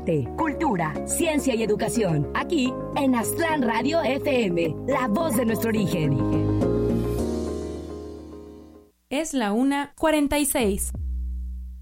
arte, cultura, ciencia y educación. Aquí en Aztlán Radio FM, la voz de nuestro origen. Es la 1:46.